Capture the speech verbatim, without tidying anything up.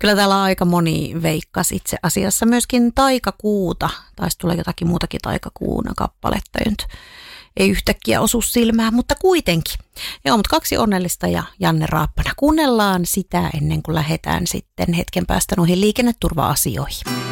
Kyllä täällä aika moni veikkasi itse asiassa myöskin taikakuuta. Taisi tulla jotakin muutakin taikakuuna kappaletta, nyt ei yhtäkkiä osu silmään, mutta kuitenkin. Joo, mutta kaksi onnellista ja Janne Raappana. Kuunnellaan sitä ennen kuin lähdetään sitten hetken päästä noihin liikenneturva-asioihin.